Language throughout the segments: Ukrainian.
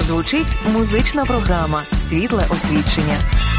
Звучить музична програма «Світле освічення».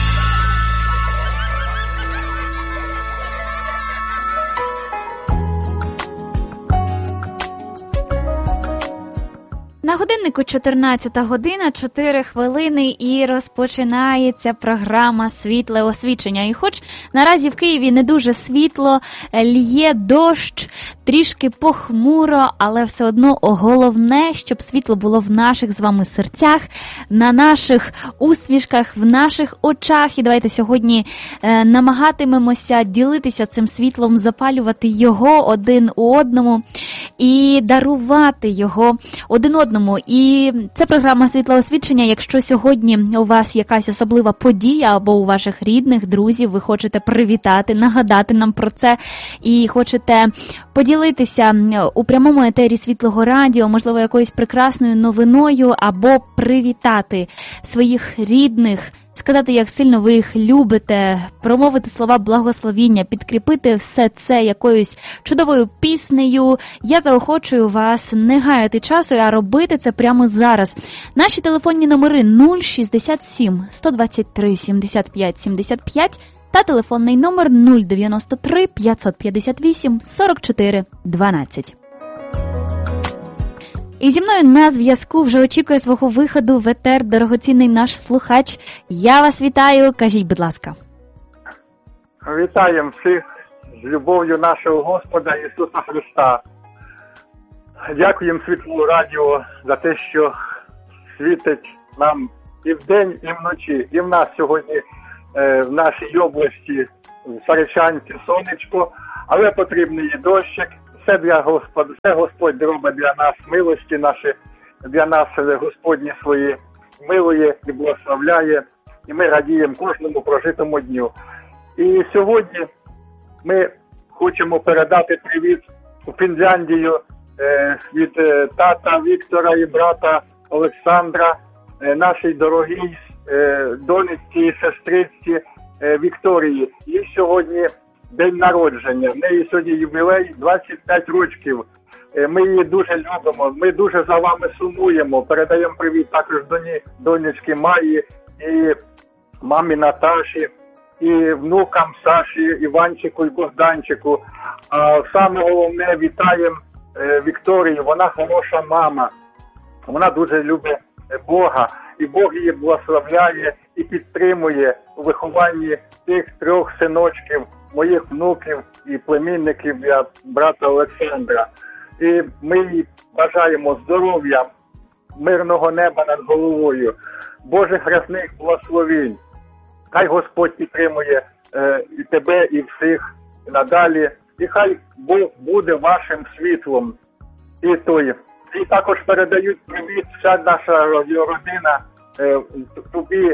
На годиннику 14 година, 4 хвилини і розпочинається програма «Світле освічення». І хоч наразі в Києві не дуже світло, лє дощ, трішки похмуро, але все одно головне, щоб світло було в наших з вами серцях, на наших усмішках, в наших очах. І давайте сьогодні намагатимемося ділитися цим світлом, запалювати його один у одному і дарувати його один одному. І це програма «Світле освічення». Якщо сьогодні у вас якась особлива подія або у ваших рідних, друзів, ви хочете привітати, нагадати нам про це і хочете поділитися у прямому етері Світлого радіо, можливо, якоюсь прекрасною новиною або привітати своїх рідних, сказати, як сильно ви їх любите, промовити слова благословіння, підкріпити все це якоюсь чудовою піснею. Я заохочую вас не гаяти часу, а робити це прямо зараз. Наші телефонні номери 067 123 75 75 та телефонний номер 093 558 44 12. І зі мною на зв'язку вже очікує свого виходу в етер дорогоцінний наш слухач. Я вас вітаю, кажіть, будь ласка. Вітаємо всіх з любов'ю нашого Господа Ісуса Христа. Дякуємо Світлому радіо за те, що світить нам і вдень, і вночі. І в нас сьогодні в нашій області, в Саричанці, сонечко, але потрібний і дощик. Все для Господа, все Господь робить для нас милості наші, для нас Господні свої милує і благословляє, і ми радіємо кожному прожитому дню. І сьогодні ми хочемо передати привіт у Фінляндію від тата Віктора і брата Олександра, нашій дорогій донечці і сестриці Вікторії. Їй сьогодні день народження. В неї сьогодні ювілей 25 років. Ми її дуже любимо, ми дуже за вами сумуємо. Передаємо привіт також донечки Маї і мамі Наташі, і внукам Саші, Іванчику і Богданчику. А саме головне, вітаємо Вікторію. Вона хороша мама. Вона дуже любить Бога. І Бог її благословляє і підтримує у вихованні тих 3 синочків, моїх внуків і племінників для брата Олександра. І ми їй бажаємо здоров'я, мирного неба над головою, Божих рясних благословень. Хай Господь підтримує і тебе, і всіх надалі. І хай Бог буде вашим світлом. І також передають привіт вся наша родина, тобі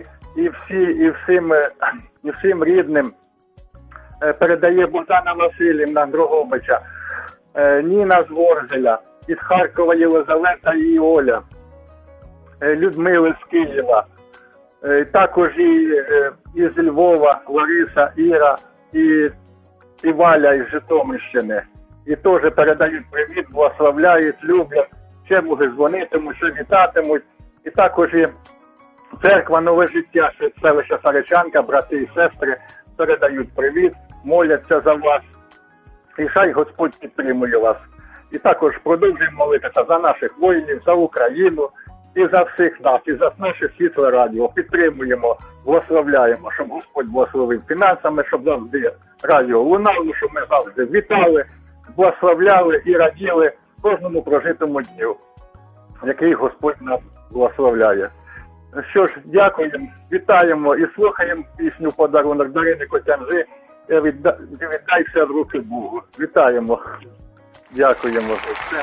і всім рідним. Передає Богдана Васильівна Дрогобича, Ніна з Ворзеля, із Харкова Єлизавета і Оля, Людмили з Києва, також із Львова Лариса, Іра і Валя із Житомирщини. І теж передають привіт, благословляють, люблять, ще може дзвонитимуть, ще вітатимуть. І також і церква Нове життя, селища Саричанка, брати і сестри, передають привіт, моляться за вас. І хай Господь підтримує вас. І також продовжуємо молитися за наших воїнів, за Україну і за всіх нас, і за наше Світле радіо. Підтримуємо, благословляємо, щоб Господь благословив фінансами, щоб завжди радіо лунало, щоб ми завжди вітали, благословляли і раділи кожному прожитому дню, який Господь нас благословляє. Що ж, дякуємо, вітаємо і слухаємо пісню «Подарунок» Дарини Котянжи. Віддай все в руки Богу. Вітаємо. Дякуємо за все.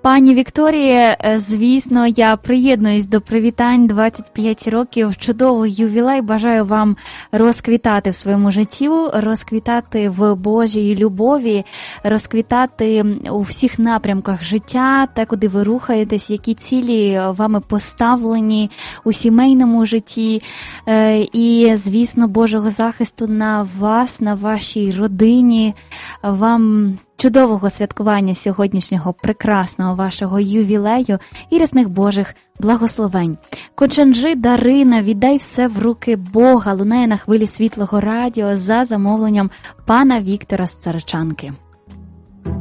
Пані Вікторія, звісно, я приєднуюсь до привітань. 25 років, чудовий ювілей. Бажаю вам розквітати в своєму житті, розквітати в Божій любові, розквітати у всіх напрямках життя, те, куди ви рухаєтесь, які цілі вами поставлені у сімейному житті. І, звісно, Божого захисту на вас, на вашій родині. Вам чудового святкування сьогоднішнього прекрасного вашого ювілею і рясних Божих благословень. Кочанжи Дарина, віддай все в руки Бога, лунає на хвилі Світлого радіо за замовленням пана Віктора з Царичанки.